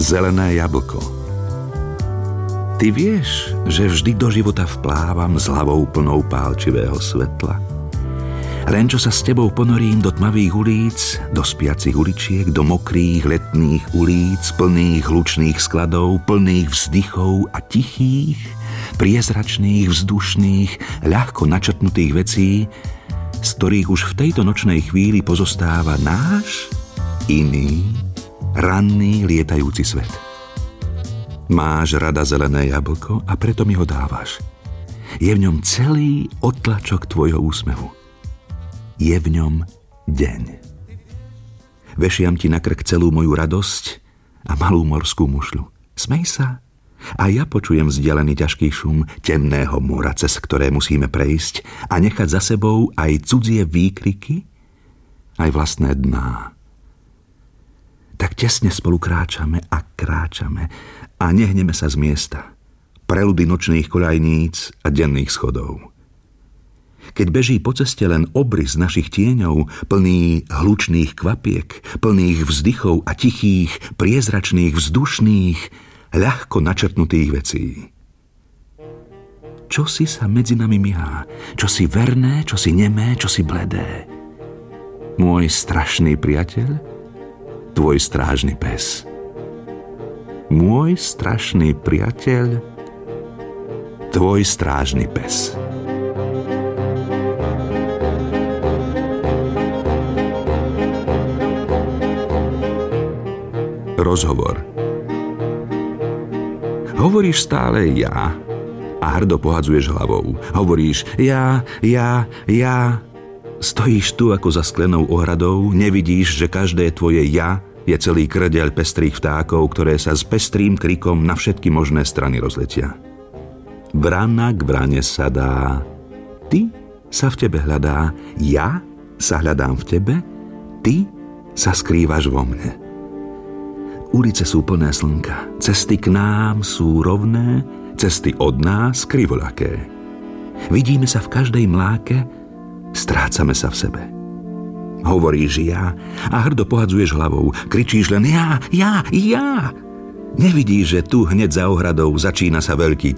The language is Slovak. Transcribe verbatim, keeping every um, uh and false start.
Zelené jablko. Ty vieš, že vždy do života vplávam s hlavou plnou pálčivého svetla. Len čo sa s tebou ponorím do tmavých ulíc, do spiacich uličiek, do mokrých letných ulíc, plných hlučných skladov, plných vzdychov a tichých, priezračných, vzdušných, ľahko načrtnutých vecí, z ktorých už v tejto nočnej chvíli pozostáva náš iný, ranný lietajúci svet. Máš rada zelené jablko a preto mi ho dávaš. Je v ňom celý odtlačok tvojho úsmevu. Je v ňom deň. Vešiam ti na krk celú moju radosť a malú morskú mušľu. Smej sa a ja počujem vzdialený ťažký šum temného mora, cez ktoré musíme prejsť a nechať za sebou aj cudzie výkriky, aj vlastné dná. Tak tesne spolu kráčame a kráčame a nehneme sa z miesta. Preludy nočných koľajníc a denných schodov. Keď beží po ceste len obrys našich tieňov, plný hlučných kvapiek, plných vzdychov a tichých, priezračných, vzdušných, ľahko načrtnutých vecí. Čosi sa medzi nami myhá, čosi verné, čosi nemé, čosi bledé. Môj strašný priateľ, tvoj strážny pes. Môj strašný priateľ, tvoj strážny pes. Rozhovor. Hovoríš stále ja a hrdo pohadzuješ hlavou. Hovoríš ja, ja, ja. Stojíš tu ako za sklenou ohradou, nevidíš, že každé tvoje ja je celý krdeľ pestrých vtákov, ktoré sa s pestrým krikom na všetky možné strany rozletia. Vrana k vrane sa dá. Ty sa v tebe hľadá, ja sa hľadám v tebe, ty sa skrývaš vo mne. Ulice sú plné slnka, cesty k nám sú rovné, cesty od nás krivoľaké. Vidíme sa v každej mláke, strácame sa v sebe. Hovoríš ja a hrdo pohadzuješ hlavou, kričíš len ja, ja, ja. Nevidíš, že tu hneď za ohradou začína sa veľký